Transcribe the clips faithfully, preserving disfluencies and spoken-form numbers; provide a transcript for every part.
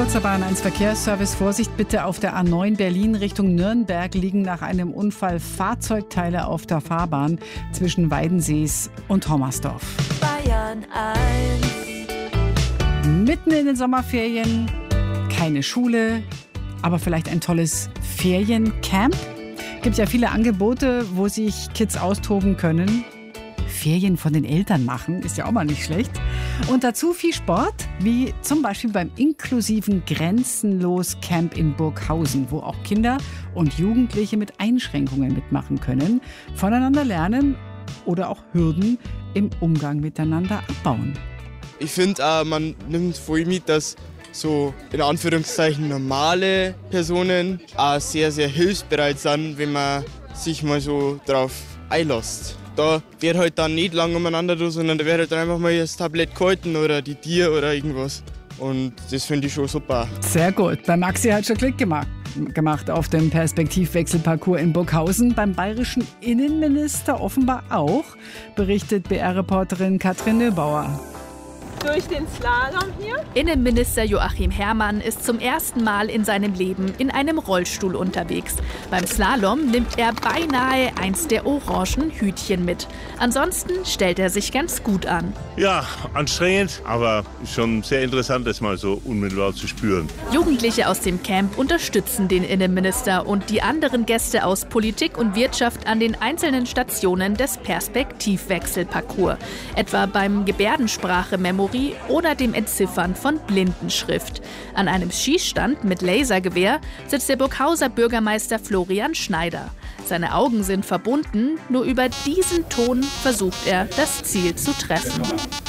kurzer Bayern eins Verkehrsservice. Vorsicht bitte auf der A neun Berlin Richtung Nürnberg liegen nach einem Unfall Fahrzeugteile auf der Fahrbahn zwischen Weidensees und Hommersdorf. Bayern eins. Mitten in den Sommerferien, keine Schule, aber vielleicht ein tolles Feriencamp. Gibt ja viele Angebote, wo sich Kids austoben können. Ferien von den Eltern machen, ist ja auch mal nicht schlecht. Und dazu viel Sport, wie zum Beispiel beim inklusiven Grenzenlos Camp in Burghausen, wo auch Kinder und Jugendliche mit Einschränkungen mitmachen können, voneinander lernen oder auch Hürden im Umgang miteinander abbauen. Ich finde, äh, man nimmt voll mit, dass so in Anführungszeichen normale Personen auch sehr, sehr hilfsbereit sind, wenn man sich mal so drauf einlässt. Da wird halt dann nicht lang umeinander, sondern da wird halt dann einfach mal das Tablett gehalten oder die Tier oder irgendwas. Und das finde ich schon super. Sehr gut. Bei Maxi hat schon Klick gemacht. gemacht auf dem Perspektivwechselparcours in Burghausen. Beim bayerischen Innenminister offenbar auch, berichtet B R-Reporterin Katrin Nöbauer. Durch den Slalom hier. Innenminister Joachim Herrmann ist zum ersten Mal in seinem Leben in einem Rollstuhl unterwegs. Beim Slalom nimmt er beinahe eins der orangen Hütchen mit. Ansonsten stellt er sich ganz gut an. Ja, anstrengend, aber schon sehr interessant, das mal so unmittelbar zu spüren. Jugendliche aus dem Camp unterstützen den Innenminister und die anderen Gäste aus Politik und Wirtschaft an den einzelnen Stationen des Perspektivwechselparcours. Etwa beim Gebärdensprache-Memory oder dem Entziffern von Blindenschrift. An einem Schießstand mit Lasergewehr sitzt der Burghauser Bürgermeister Florian Schneider. Seine Augen sind verbunden, nur über diesen Ton versucht er, das Ziel zu treffen.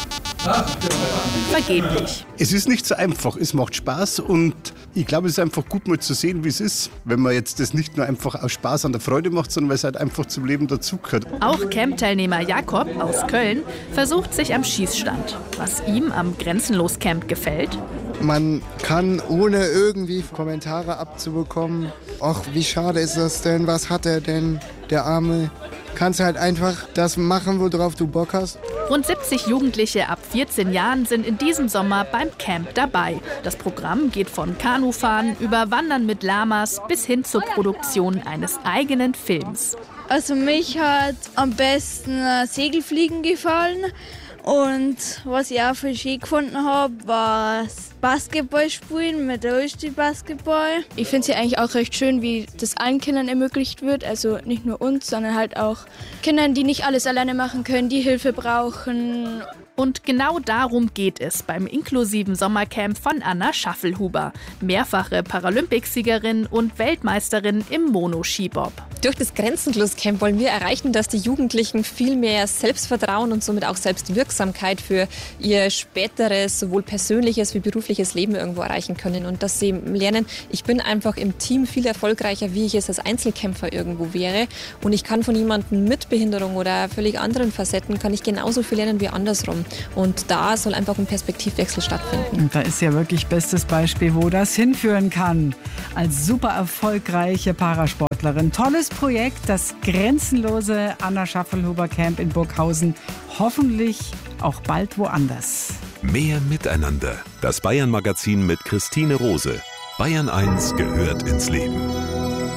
Vergeblich. Es ist nicht so einfach, es macht Spaß und ich glaube, es ist einfach gut mal zu sehen, wie es ist, wenn man jetzt das nicht nur einfach aus Spaß an der Freude macht, sondern weil es halt einfach zum Leben dazugehört. Auch Camp-Teilnehmer Jakob aus Köln versucht sich am Schießstand. Was ihm am Grenzenlos-Camp gefällt? Man kann, ohne irgendwie Kommentare abzubekommen, ach, wie schade ist das denn, was hat er denn, der Arme, kannst halt einfach das machen, worauf du Bock hast. Rund siebzig Jugendliche ab vierzehn Jahren sind in diesem Sommer beim Camp dabei. Das Programm geht von Kanufahren über Wandern mit Lamas bis hin zur Produktion eines eigenen Films. Also mich hat am besten Segelfliegen gefallen. Und was ich auch für schön gefunden habe, war das Basketballspielen mit Rollstuhl-Basketball. Ich finde es ja eigentlich auch recht schön, wie das allen Kindern ermöglicht wird. Also nicht nur uns, sondern halt auch Kindern, die nicht alles alleine machen können, die Hilfe brauchen. Und genau darum geht es beim inklusiven Sommercamp von Anna Schaffelhuber, mehrfache Paralympicsiegerin und Weltmeisterin im Monoskibob. Durch das Grenzenlos-Camp wollen wir erreichen, dass die Jugendlichen viel mehr Selbstvertrauen und somit auch Selbstwirksamkeit für ihr späteres, sowohl persönliches wie berufliches Leben irgendwo erreichen können. Und dass sie lernen, ich bin einfach im Team viel erfolgreicher, wie ich es als Einzelkämpfer irgendwo wäre. Und ich kann von jemandem mit Behinderung oder völlig anderen Facetten, kann ich genauso viel lernen wie andersrum. Und da soll einfach ein Perspektivwechsel stattfinden. Und da ist ja wirklich bestes Beispiel, wo das hinführen kann. Als super erfolgreiche Parasportlerin. Tolles Projekt, das grenzenlose Anna Schaffelhuber Camp in Burghausen. Hoffentlich auch bald woanders. Mehr Miteinander. Das Bayern-Magazin mit Christine Rose. Bayern eins gehört ins Leben.